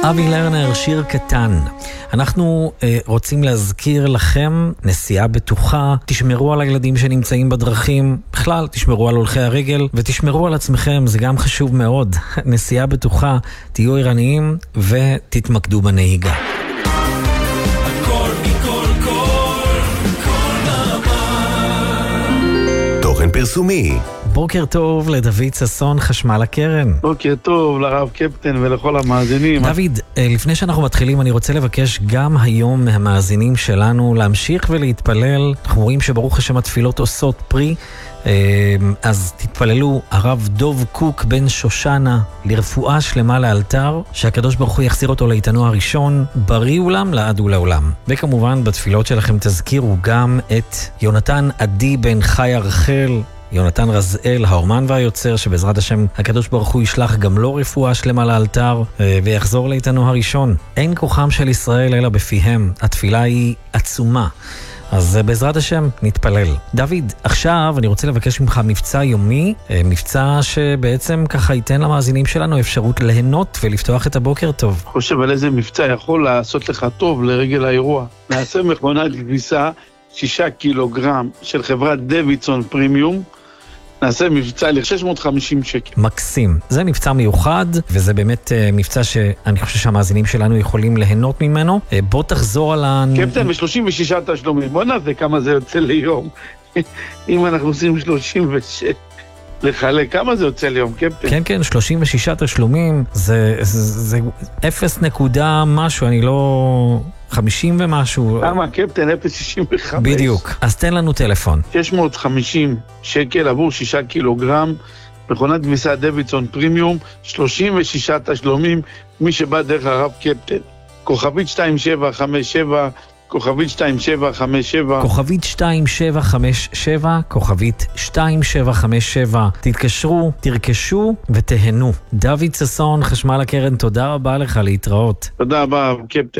אבי לרנר, שיר קטן. אנחנו רוצים להזכיר לכם נסיעה בטוחה. תשמרו על הילדים שנמצאים בדרכים, בכלל תשמרו על הולכי הרגל ותשמרו על עצמכם, זה גם חשוב מאוד. נסיעה בטוחה, תהיו ערניים ותתמקדו בנהיגה. תוכן פרסומי. בוקר טוב לדוד ששון, חשמל הקרן. בוקר טוב לרב קפטן ולכל המאזינים. דוד, לפני שאנחנו מתחילים, אני רוצה לבקש גם היום מהמאזינים שלנו להמשיך ולהתפלל. אנחנו רואים שברוך השם התפילות עושות פרי, אז תתפללו. הרב דוב קוק בן שושנה, לרפואה שלמה לאלתר, שהקדוש ברוך הוא יחזיר אותו לאיתנו הראשון, בריא אולם לעד ולעולם. וכמובן בתפילות שלכם תזכירו גם את יונתן עדי בן חיה רחל, יונתן רזאל, האומן והיוצר, שבעזרת השם הקדוש ברוך הוא ישלח גם לו רפואה שלמה לאלתר ויחזור לאיתנו הראשון. אין כוחם של ישראל אלא בפיהם, התפילה היא עצומה, אז בעזרת השם נתפלל. דוד, עכשיו אני רוצה לבקש ממך מבצע יומי, מבצע שבעצם ככה ייתן למאזינים שלנו אפשרות ליהנות ולפתוח את הבוקר טוב. חושב על איזה מבצע יכול לעשות לך טוב לרגל האירוע. נעשה מכונת כביסה 6 קילוגרם של חברת דוידסון פרימיום, נעשה מבצע ל-650 שקל. מקסים. זה מבצע מיוחד, וזה באמת מבצע שאני חושב שהמאזינים שלנו יכולים ליהנות ממנו. בוא תחזור על קפטן, ב-36 תשלומים. בוא נעשה כמה זה יוצא ליום. אם אנחנו עושים 36, לחלק, כמה זה יוצא ליום, קפטן? כן, כן, 36 תשלומים, זה 0 נקודה משהו, אני לא... 50 ומשהו. למה, קפטן? 0.65. בדיוק. אז תן לנו טלפון. 650 שקל עבור 6 קילוגרם, מכונת כביסה דוידסון פרימיום, 36 תשלומים, מי שבא דרך הרב קפטן. כוכבית 2757, כוכבית 2757. כוכבית 2757, כוכבית 2757. תתקשרו, תרכשו ותהנו. דוד ששון, חשמל הקרן, תודה רבה לך, להתראות. תודה רבה, קפטן.